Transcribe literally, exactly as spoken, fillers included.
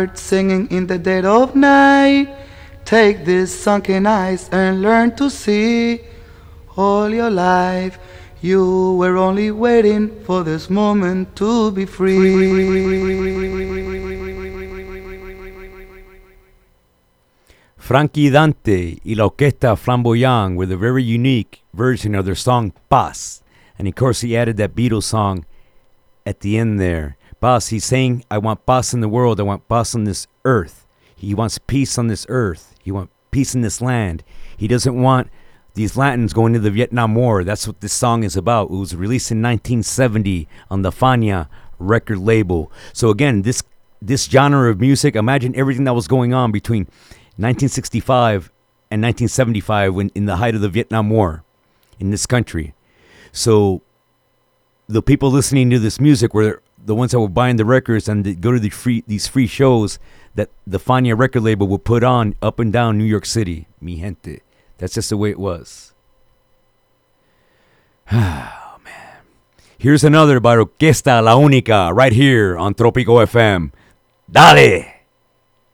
Singing in the dead of night. Take these sunken eyes and learn to see. All your life you were only waiting for this moment to be free. Frankie Dante y la Orquesta Flamboyant with a very unique version of their song Paz. And of course he added that Beatles song at the end there. Paz, he's saying, I want paz in the world. I want paz on this earth. He wants peace on this earth. He wants peace in this land. He doesn't want these Latins going to the Vietnam War. That's what this song is about. It was released in nineteen seventy on the Fania record label. So again, this this genre of music, imagine everything that was going on between nineteen sixty-five and nineteen seventy-five when in the height of the Vietnam War in this country. So the people listening to this music were the ones that were buying the records and they go to the free these free shows that the Fania record label would put on up and down New York City. Mi gente. That's just the way it was. Oh, man. Here's another by Orquesta La Única right here on Tropico F M. Dale!